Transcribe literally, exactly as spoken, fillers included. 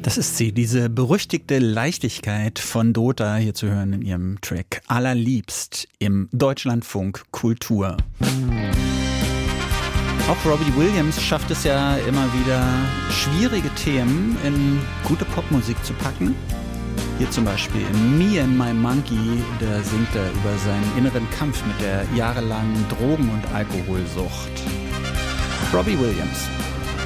Das ist sie, diese berüchtigte Leichtigkeit von Dota, hier zu hören in ihrem Track Allerliebst im Deutschlandfunk Kultur. Auch Robbie Williams schafft es ja immer wieder, schwierige Themen in gute Popmusik zu packen. Hier zum Beispiel in Me and My Monkey, da singt er über seinen inneren Kampf mit der jahrelangen Drogen- und Alkoholsucht. Robbie Williams.